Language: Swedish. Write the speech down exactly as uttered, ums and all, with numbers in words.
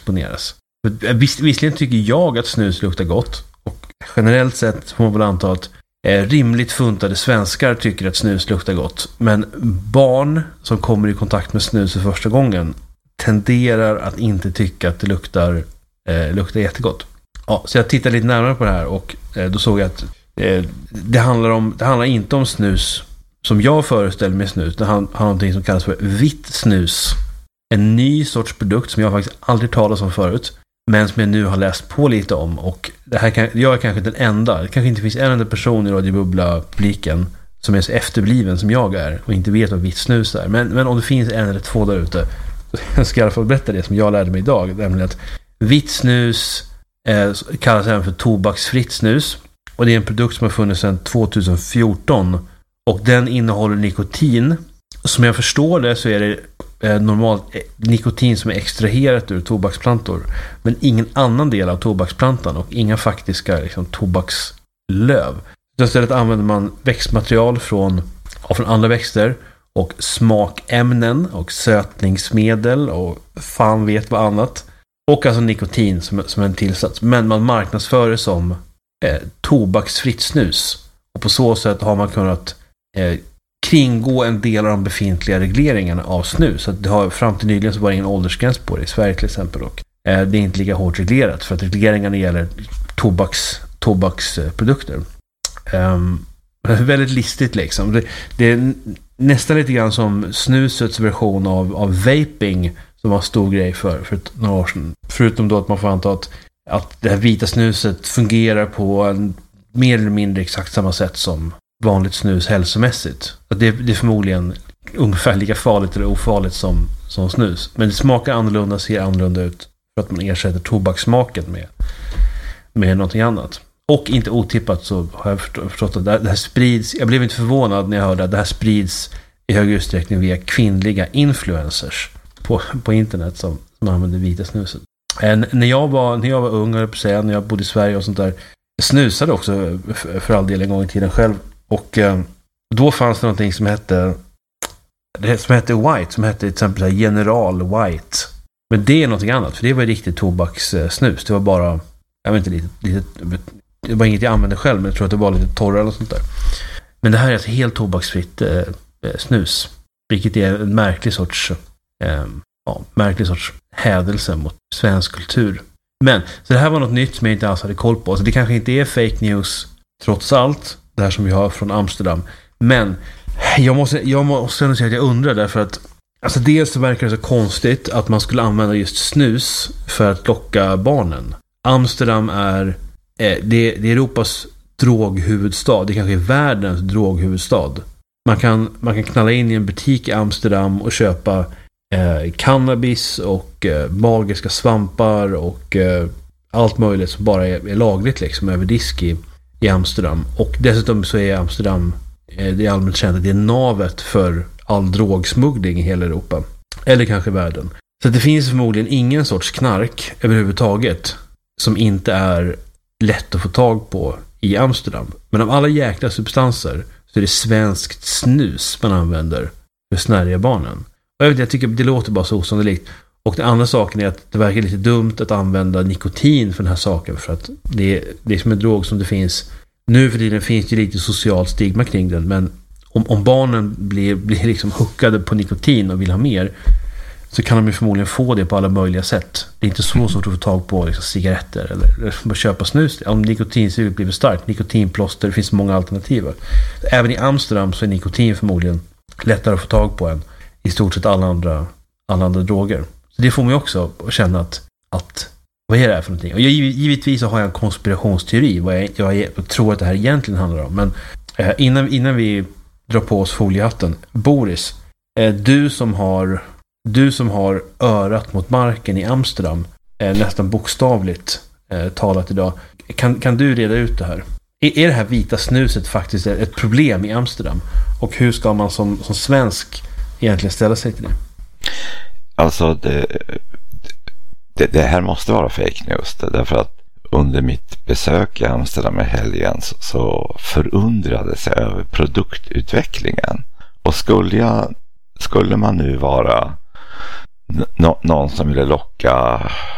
exponeras. För vis, visserligen tycker jag att snus luktar gott, och generellt sett får man väl anta att eh, rimligt funtade svenskar tycker att snus luktar gott. Men barn som kommer i kontakt med snus för första gången tenderar att inte tycka att det luktar, eh, luktar jättegott. Ja, så jag tittade lite närmare på det här, och eh, då såg jag att eh, det, handlar om, det handlar inte om snus som jag föreställer mig snus. Det handlar om någonting som kallas för vitt snus. En ny sorts produkt som jag faktiskt aldrig talat om förut, men som jag nu har läst på lite om. Och det här kan, jag är kanske den enda, det kanske inte finns en enda person i Radio Bubbla-publiken som är så efterbliven som jag är och inte vet vad vitt snus är. Men, men om det finns en eller två där ute, så ska jag i alla fall berätta det som jag lärde mig idag. Nämligen att vitt snus eh, kallas även för tobaksfritt snus. Och det är en produkt som har funnits sedan tjugohundrafjorton. Och den innehåller nikotin. Som jag förstår det så är det eh, normalt eh, nikotin som är extraherat ur tobaksplantor. Men ingen annan del av tobaksplantan och inga faktiska liksom, tobakslöv. Istället använder man växtmaterial från, ja, från andra växter och smakämnen och sötningsmedel och fan vet vad annat. Och alltså nikotin som, som en tillsats. Men man marknadsför det som eh, tobaksfritt snus. Och på så sätt har man kunnat eh, kringgå en del av de befintliga regleringarna av snus. Så att det har, fram till nyligen så var det ingen åldersgräns på det i Sverige till exempel. Och, eh, det är inte lika hårt reglerat för att regleringarna gäller tobaks, tobaksprodukter. Um, väldigt listigt liksom. Det, det är nästan lite grann som snusets version av, av vaping som var en stor grej för, för några år sedan. Förutom då att man får anta att, att det här vita snuset fungerar på en mer eller mindre exakt samma sätt som vanligt snus hälsomässigt. Att det, det är förmodligen ungefär lika farligt eller ofarligt som, som snus. Men det smakar annorlunda, ser annorlunda ut för att man ersätter tobakssmaken med, med någonting annat. Och inte otippat så har jag förstått att det här sprids, jag blev inte förvånad när jag hörde att det här sprids i hög utsträckning via kvinnliga influencers på, på internet som, som använder vita snuset. En, när, jag var, när jag var ung, jag säga, när jag bodde i Sverige och sånt där, jag snusade också för, för all del en gång i tiden själv. Och eh, då fanns det någonting som hette det som hette White, som hette till exempel General White. Men det är någonting annat, för det var riktigt tobakssnus. Det var bara, jag vet inte, lite, lite det var inget jag använde själv, men jag tror att det var lite torrare eller sånt där. Men det här är ett helt tobaksfritt eh, snus, vilket är en märklig sorts eh, ja, märklig sorts hädelse mot svensk kultur. Men, så det här var något nytt som jag inte alls hade koll på. Så det kanske inte är fake news trots allt, det här som vi har från Amsterdam. Men jag måste, jag måste ändå säga att jag undrar, därför att alltså dels så verkar det så konstigt att man skulle använda just snus för att locka barnen. Amsterdam är Det, det är Europas droghuvudstad. Det kanske är världens droghuvudstad. Man kan, man kan knalla in i en butik i Amsterdam och köpa eh, cannabis och eh, magiska svampar och eh, allt möjligt som bara är, är lagligt liksom, över disk i, i Amsterdam. Och dessutom så är Amsterdam eh, det är allmänt känt att det är navet för all drogsmuggling i hela Europa. Eller kanske världen. Så det finns förmodligen ingen sorts knark överhuvudtaget som inte är lätt att få tag på i Amsterdam. Men av alla jäkla substanser så är det svenskt snus man använder för att snärja barnen. Och jag, vet, jag tycker det låter bara så osannolikt. Och den andra saken är att det verkar lite dumt att använda nikotin för den här saken, för att det är, det är som en drog som det finns nu för tiden. Finns det lite socialt stigma kring den, men om, om barnen blir, blir liksom hookade på nikotin och vill ha mer, så kan de ju förmodligen få det på alla möjliga sätt. Det är inte så svårt att få tag på liksom, cigaretter eller, eller bara köpa snus. Om nikotinsuget blir för starkt, nikotinplåster, det finns många alternativ. Även i Amsterdam så är nikotin förmodligen lättare att få tag på än i stort sett alla andra, alla andra droger. Så det får man ju också att känna att, att vad är det här för någonting? Och jag, givetvis så har jag en konspirationsteori vad jag, jag tror att det här egentligen handlar om. Men eh, innan, innan vi drar på oss foliehatten, Boris, eh, du som har Du som har örat mot marken i Amsterdam, eh, nästan bokstavligt eh, talat idag, kan, kan du reda ut det här? Är, är det här vita snuset faktiskt ett problem i Amsterdam? Och hur ska man som, som svensk egentligen ställa sig till det? Alltså det, det, det här måste vara fake news, därför att under mitt besök i Amsterdam i helgen så, så förundrades jag över produktutvecklingen. Och skulle jag skulle man nu vara Nå- någon som ville locka